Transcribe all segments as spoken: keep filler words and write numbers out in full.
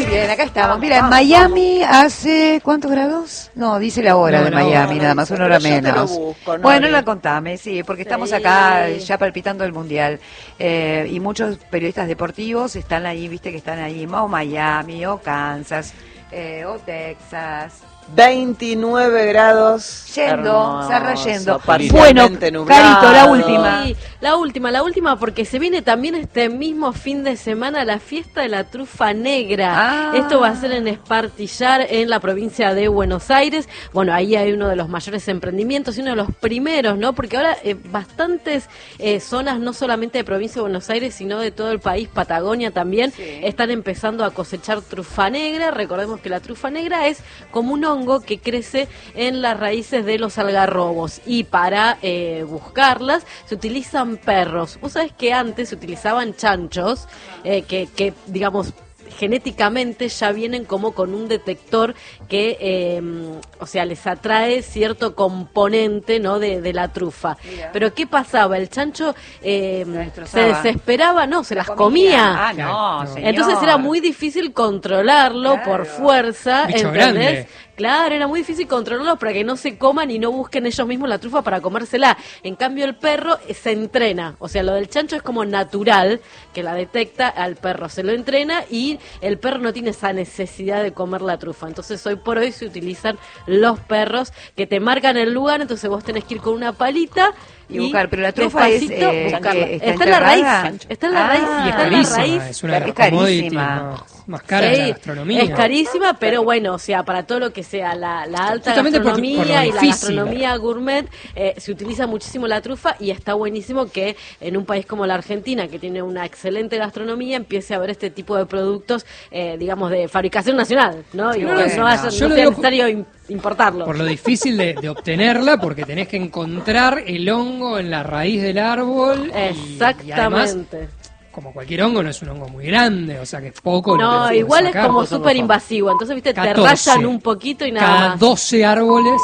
bien, acá estamos. Mira, en Miami hace, ¿cuántos grados? No, dice la hora No, de no, Miami, no, nada más, una hora pero yo te lo menos. busco, Bueno, Nori. la contame, sí, porque estamos Sí. acá ya palpitando el Mundial. Eh, y muchos periodistas deportivos están ahí, viste que están ahí, o Miami, o Kansas, eh, o Texas. veintinueve grados. Yendo, Hermoso, Sarra yendo. parcialmente Bueno, nublado. Carito, la última. Sí, la última, la última, porque se viene también este mismo fin de semana la fiesta de la trufa negra. Ah. Esto va a ser en Espartillar, en la provincia de Buenos Aires. Bueno, ahí hay uno de los mayores emprendimientos y uno de los primeros, ¿no? Porque ahora eh, bastantes eh, zonas, no solamente de provincia de Buenos Aires, sino de todo el país, Patagonia también, Sí. están empezando a cosechar trufa negra. Recordemos que la trufa negra es como un hongo que crece en las raíces de los algarrobos, y para eh, buscarlas se utilizan perros. Vos sabés que antes se utilizaban chanchos, eh, que, que digamos genéticamente ya vienen como con un detector que, eh, o sea, les atrae cierto componente, ¿no?, de, de la trufa. Mira. Pero ¿qué pasaba? El chancho eh, La se destrozaba. desesperaba, no, se las Comía. comía. Ah, no, Claro. señor. Entonces era muy difícil controlarlo Claro. por fuerza, Bicho ¿entendés? grande. Claro, era muy difícil controlarlo para que no se coman y no busquen ellos mismos la trufa para comérsela. En cambio, el perro eh, se entrena. O sea, lo del chancho es como natural, que la detecta, al perro se lo entrena y el perro no tiene esa necesidad de comer la trufa. Entonces, hoy por hoy se utilizan los perros que te marcan el lugar, entonces vos tenés que ir con una palita Y buscar, pero la trufa es, despacito eh, buscarla. que está Está en la raíz, enterrada. está en la raíz, Ah. Y es está en la carísima, raíz. es una de las Es commodities carísima. más, más caras de la Sí, gastronomía. es carísima, pero bueno, o sea, para todo lo que sea la, la alta Justamente por- gastronomía por lo y la difícil. gastronomía gourmet, eh, se utiliza muchísimo la trufa, y está buenísimo que en un país como la Argentina, que tiene una excelente gastronomía, empiece a haber este tipo de productos, eh, digamos, de fabricación nacional, ¿no? Y Qué que bueno. no, haya, no Yo lo sea digo necesario im- importarlo. Por lo difícil de, de obtenerla, porque tenés que encontrar el hongo en la raíz del árbol. y- Y, además, Exactamente. como cualquier hongo, no es un hongo muy grande, o sea que es poco. lo que No, tenés que igual es sacar. como súper invasivo, entonces, viste, te catorce. rayan un poquito y nada Cada más. doce árboles.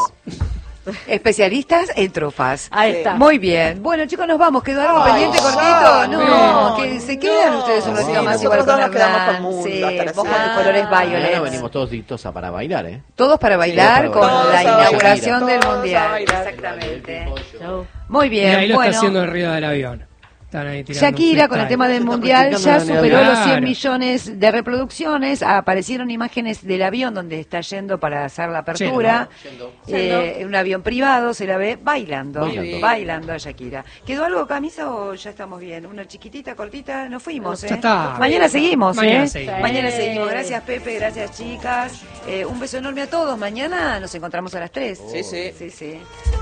Especialistas en trufas. Ahí está. Muy bien. Bueno, chicos, nos vamos. ¿Quedó algo Ay, pendiente, ya, cortito? No, no, que se quedan no. ustedes un ratito Sí, más nosotros igual con dos nos quedamos Hernán. con Mundo Sí, hasta las vos con siete. tus colores Mañana violets. venimos todos dictos a para bailar, ¿eh? Todos para bailar para con bailar. la Todos a inauguración bailar. del Todos a Mundial. bailar. Exactamente. Chau. Muy Y bien, ahí lo bueno. está haciendo arriba del avión. Están ahí tirando un Shakira con el freestyle. tema del Se está mundial practicando ya en el superó avión. los cien Claro. millones de reproducciones. Aparecieron imágenes del avión donde está yendo para hacer la apertura. Yendo. Eh, un avión privado, se la ve bailando, Bailando. bailando a Shakira. ¿Quedó algo, camisa, o ya estamos bien? Una chiquitita, cortita, nos fuimos, Ya ¿eh? está. Mañana seguimos, Mañana ¿eh? seguimos. Mañana Sí. seguimos. Gracias, Pepe, gracias, chicas. Eh, un beso enorme a todos. Mañana nos encontramos a las tres. Sí, sí. Sí, sí.